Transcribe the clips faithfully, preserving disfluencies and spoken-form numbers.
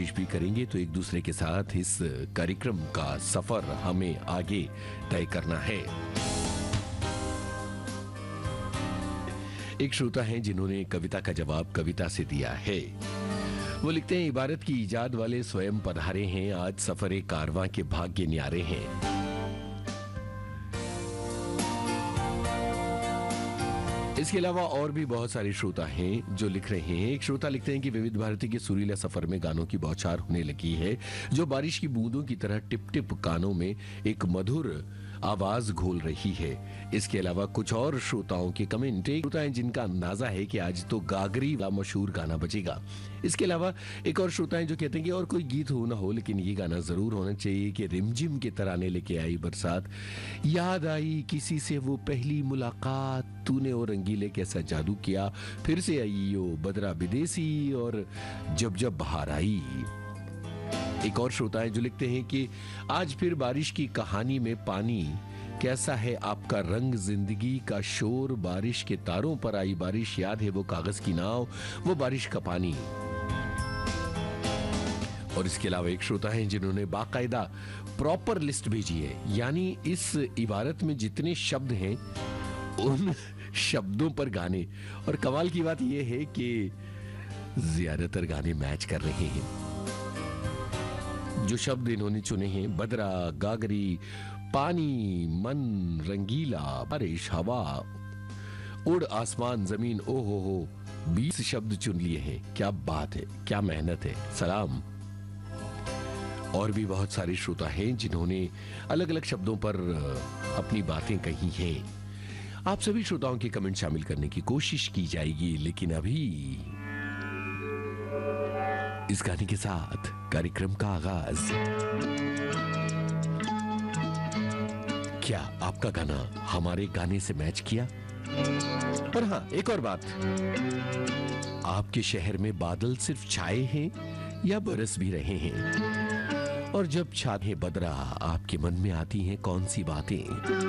कोशिश भी करेंगे तो एक दूसरे के साथ इस कार्यक्रम का सफर हमें आगे तय करना है। एक श्रोता हैं जिन्होंने कविता का जवाब कविता से दिया है। वो लिखते हैं, इबारत की इजाद वाले स्वयं पधारे हैं, आज सफरे कारवां के भाग्य न्यारे हैं। इसके अलावा और भी बहुत सारे श्रोता हैं जो लिख रहे हैं। एक श्रोता लिखते हैं कि विविध भारती के सुरीला सफर में गानों की बौछार होने लगी है, जो बारिश की बूंदों की तरह टिप टिप कानों में एक मधुर आवाज घोल रही है। इसके अलावा कुछ और श्रोताओं के कमेंट, एक श्रोता है जिनका अंदाजा है कि आज तो गागरी वाला मशहूर गाना बजेगा। इसके अलावा एक और श्रोता है जो कहते हैं कि और कोई गीत हो ना हो लेकिन ये गाना जरूर होना चाहिए कि रिमझिम के तराने लेके आई बरसात, याद आई किसी से वो पहली मुलाकात, तूने और रंगीले कैसा जादू किया, फिर से आई ओ बदरा विदेशी, और जब जब बहार आई। एक और श्रोता है जो लिखते हैं कि आज फिर बारिश की कहानी में पानी, कैसा है आपका रंग जिंदगी का शोर, बारिश के तारों पर आई बारिश, याद है वो कागज की नाव, वो बारिश का पानी। और इसके अलावा एक श्रोता है जिन्होंने बाकायदा प्रॉपर लिस्ट भेजी है, यानी इस इबारत में जितने शब्द हैं उन शब्दों पर गाने। और कमाल की बात यह है कि ज्यादातर गाने मैच कर रहे हैं। जो शब्द इन्होंने चुने हैं, बदरा, गागरी, पानी, मन, रंगीला, बारिश, हवा, उड़, आसमान, जमीन, ओ हो हो, बीस शब्द चुन लिए हैं। क्या बात है, क्या मेहनत है, सलाम। और भी बहुत सारे श्रोता हैं जिन्होंने अलग अलग शब्दों पर अपनी बातें कही हैं। आप सभी श्रोताओं के कमेंट शामिल करने की कोशिश की जाएगी, लेकिन अभी इस गाने के साथ कार्यक्रम का आगाज। क्या आपका गाना हमारे गाने से मैच किया? और हाँ, एक और बात, आपके शहर में बादल सिर्फ छाए हैं या बरस भी रहे हैं? और जब छाते बदरा, आपके मन में आती हैं कौन सी बातें?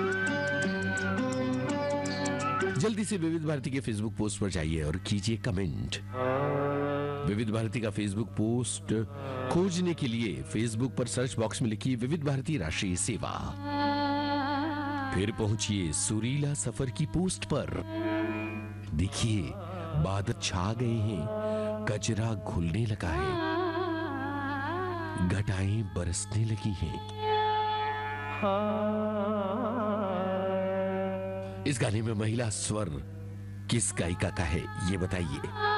जल्दी से विविध भारती के फेसबुक पोस्ट पर जाइए और कीजिए कमेंट। विविध भारती का फेसबुक पोस्ट खोजने के लिए फेसबुक पर सर्च बॉक्स में लिखिए विविध भारती राष्ट्रीय सेवा, फिर पहुंचिए सुरीला सफर की पोस्ट पर। देखिए बादल छा गए हैं, कचरा घुलने लगा है, घटाएं बरसने लगी हैं। इस गाने में महिला स्वर किस गायिका का है ये बताइए।